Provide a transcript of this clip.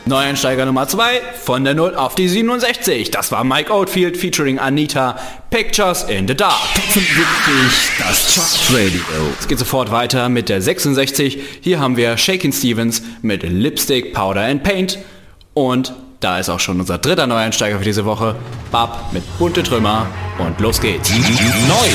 Neueinsteiger Nummer 2, von der 0 auf die 67. Das war Mike Oldfield featuring Anita, Pictures in the Dark. 75, das Chartradio. Es geht sofort weiter mit der 66. Hier haben wir Shakin' Stevens mit Lipstick, Powder and Paint. Und da ist auch schon unser dritter Neueinsteiger für diese Woche, Bab mit Bunte Trümmer. Und los geht's. Neu.